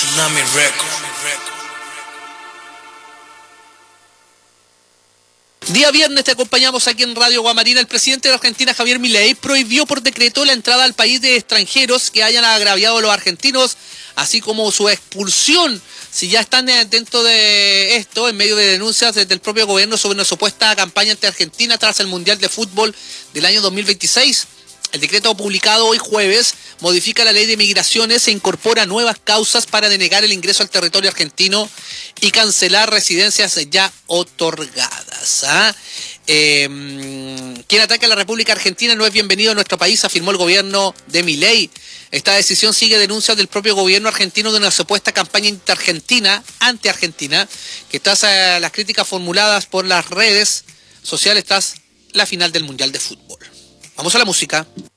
Tsunami Records. Día viernes te acompañamos aquí en Radio Guamarina. El presidente de Argentina, Javier Milei, prohibió por decreto la entrada al país de extranjeros que hayan agraviado a los argentinos, así como su expulsión, si ya están dentro de esto, en medio de denuncias desde el propio gobierno sobre una supuesta campaña ante Argentina tras el Mundial de Fútbol del año 2026. El decreto publicado hoy jueves modifica la ley de migraciones e incorpora nuevas causas para denegar el ingreso al territorio argentino y cancelar residencias ya otorgadas. Quien ataque a la República Argentina no es bienvenido a nuestro país, afirmó el gobierno de Milei. Esta decisión sigue denuncias del propio gobierno argentino de una supuesta campaña anti-Argentina, que tras las críticas formuladas por las redes sociales tras la final del Mundial de Fútbol. Vamos a la música.